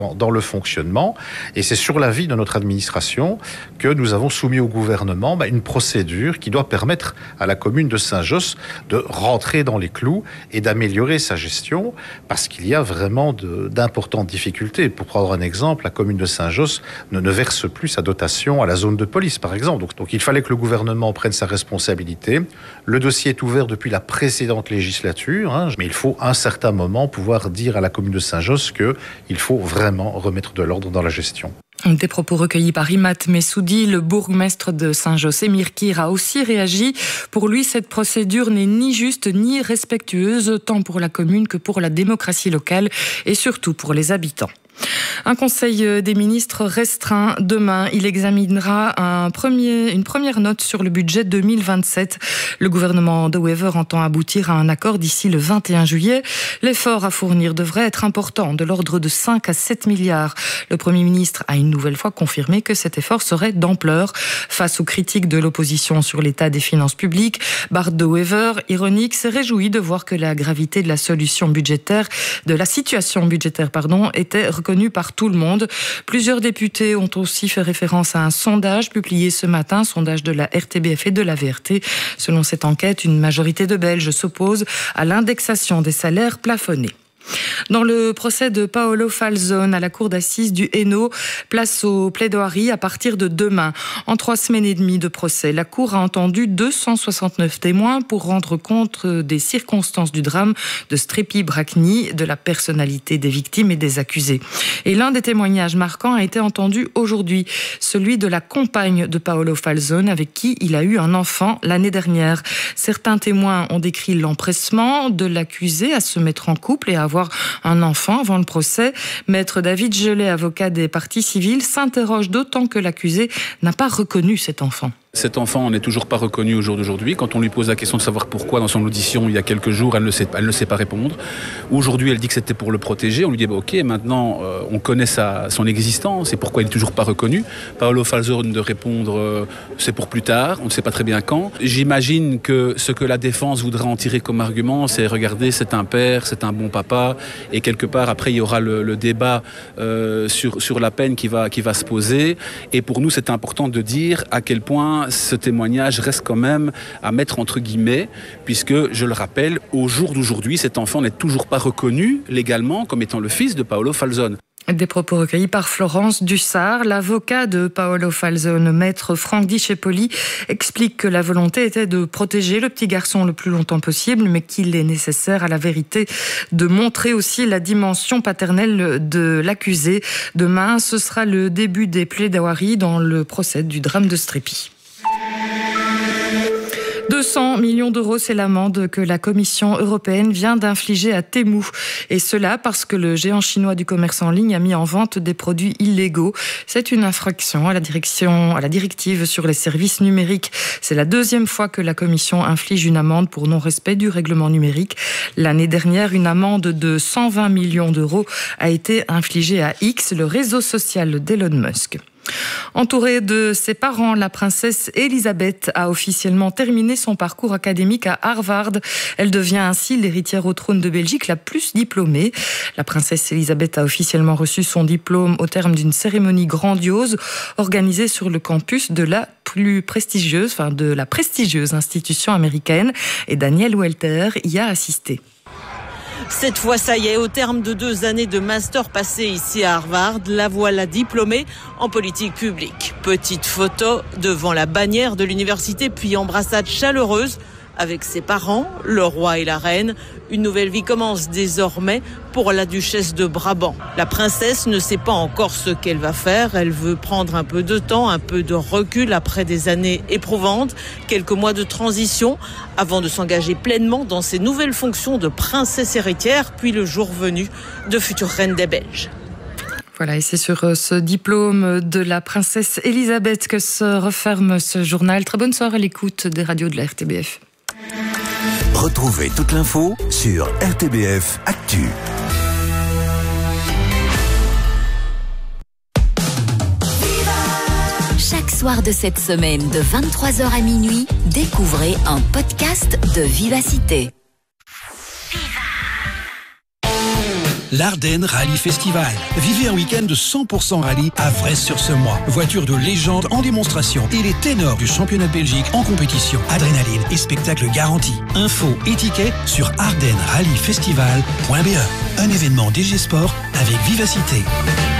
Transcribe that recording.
dans le fonctionnement. Et c'est sur l'avis de notre administration que nous avons soumis au gouvernement une procédure qui doit permettre à la commune de Saint-Josse de rentrer dans les clous et d'améliorer sa gestion, parce qu'il y a vraiment d'importantes difficultés. Pour prendre un exemple, la commune de Saint-Josse ne verse plus sa dotation à la zone de police, par exemple. Donc il fallait que le gouvernement prenne sa responsabilité. Le dossier est ouvert depuis la précédente législature, mais il faut à un certain moment pouvoir dire à la commune de Saint-Josse qu'il faut vraiment remettre de l'ordre dans la gestion. Des propos recueillis par Imad Messoudi, le bourgmestre de Saint-Josse. Emir Kir a aussi réagi. Pour lui, cette procédure n'est ni juste ni respectueuse, tant pour la commune que pour la démocratie locale et surtout pour les habitants. Un conseil des ministres restreint demain. Il examinera une première note sur le budget 2027. Le gouvernement de Wever entend aboutir à un accord d'ici le 21 juillet. L'effort à fournir devrait être important, de l'ordre de 5 à 7 milliards. Le Premier ministre a une nouvelle fois confirmé que cet effort serait d'ampleur. Face aux critiques de l'opposition sur l'état des finances publiques, Bart de Wever, ironique, s'est réjoui de voir que la gravité de la situation budgétaire, de la situation budgétaire, était reconnue par tout le monde. Plusieurs députés ont aussi fait référence à un sondage publié ce matin, sondage de la RTBF et de la VRT. Selon cette enquête, une majorité de Belges s'oppose à l'indexation des salaires plafonnés. Dans le procès de Paolo Falzone à la cour d'assises du Hainaut, place aux plaidoiries à partir de demain. En 3 semaines et demie de procès, la cour a entendu 269 témoins pour rendre compte des circonstances du drame de Strépy-Bracny, de la personnalité des victimes et des accusés. Et l'un des témoignages marquants a été entendu aujourd'hui, celui de la compagne de Paolo Falzone avec qui il a eu un enfant l'année dernière. Certains témoins ont décrit l'empressement de l'accusé à se mettre en couple et à avoir un enfant avant le procès. Maître David Gelé, avocat des parties civiles, s'interroge d'autant que l'accusé n'a pas reconnu cet enfant. Cet enfant n'est toujours pas reconnu au jour d'aujourd'hui. Quand on lui pose la question de savoir pourquoi dans son audition il y a quelques jours, elle ne sait pas répondre. Aujourd'hui, elle dit que c'était pour le protéger. On lui dit ok, maintenant on connaît son existence et pourquoi il n'est toujours pas reconnu. Paolo Falzone de répondre c'est pour plus tard, on ne sait pas très bien quand. J'imagine que ce que la défense voudra en tirer comme argument, c'est regardez, c'est un père, c'est un bon papa, et quelque part après il y aura le débat sur la peine qui va se poser. Et pour nous, c'est important de dire à quel point ce témoignage reste quand même à mettre entre guillemets, puisque, je le rappelle, au jour d'aujourd'hui, cet enfant n'est toujours pas reconnu légalement comme étant le fils de Paolo Falzone. Des propos recueillis par Florence Dussard. L'avocat de Paolo Falzone, maître Franck Discepoli, explique que la volonté était de protéger le petit garçon le plus longtemps possible, mais qu'il est nécessaire à la vérité de montrer aussi la dimension paternelle de l'accusé. Demain, ce sera le début des plaidoiries dans le procès du drame de Strépy. 200 millions d'euros, c'est l'amende que la Commission européenne vient d'infliger à Temu. Et cela parce que le géant chinois du commerce en ligne a mis en vente des produits illégaux. C'est une infraction à la directive sur les services numériques. C'est la 2e fois que la Commission inflige une amende pour non-respect du règlement numérique. L'année dernière, une amende de 120 millions d'euros a été infligée à X, le réseau social d'Elon Musk. Entourée de ses parents, la princesse Elisabeth a officiellement terminé son parcours académique à Harvard. Elle devient ainsi l'héritière au trône de Belgique la plus diplômée. La princesse Elisabeth a officiellement reçu son diplôme au terme d'une cérémonie grandiose organisée sur le campus de la prestigieuse institution américaine. Et Daniel Welter y a assisté. Cette fois, ça y est, au terme de 2 années de master passé ici à Harvard, la voilà diplômée en politique publique. Petite photo devant la bannière de l'université, puis embrassade chaleureuse avec ses parents, le roi et la reine. Une nouvelle vie commence désormais pour la duchesse de Brabant. La princesse ne sait pas encore ce qu'elle va faire. Elle veut prendre un peu de temps, un peu de recul après des années éprouvantes, quelques mois de transition avant de s'engager pleinement dans ses nouvelles fonctions de princesse héritière, puis le jour venu de future reine des Belges. Voilà, et c'est sur ce diplôme de la princesse Elisabeth que se referme ce journal. Très bonne soirée à l'écoute des radios de la RTBF. Retrouvez toute l'info sur RTBF Actu. Chaque soir de cette semaine, de 23h à minuit, découvrez un podcast de Vivacité. l'Ardenne Rallye Festival. Vivez un week-end de 100% rallye à Vresse-sur-Semois. Voiture de légende en démonstration et les ténors du championnat de Belgique en compétition. Adrénaline et spectacle garanti. Infos et tickets sur ardennerallyefestival.be. Un événement DG Sport avec vivacité.